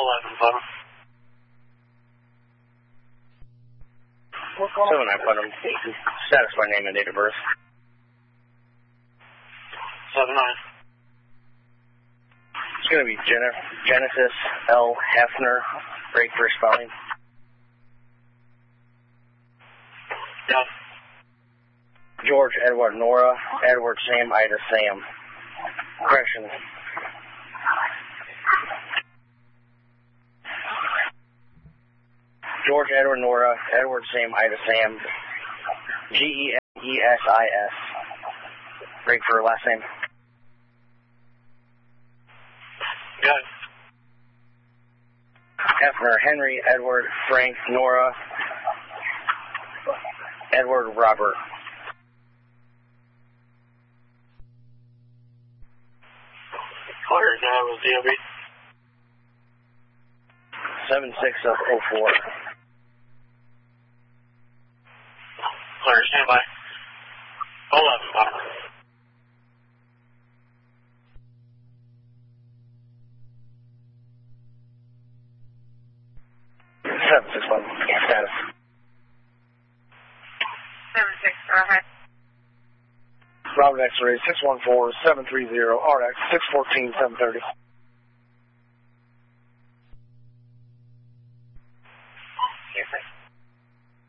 11, bottom. 79 bottom. Status by name and date of birth. 79. It's going to be Genesis L. Hefner, break for spelling. Yeah. George Edward Nora, Edward Sam Ida Sam. Correction. George Edward Nora, Edward Sam Ida Sam. Genesis. Break for last name. Good. Hefner Henry Edward Frank Nora Edward Robert. Cleared with DOB. 7604. Clear, stand by. 11, bottom. Status. 76, go ahead. Robert X-ray 614-730 RX 614-730.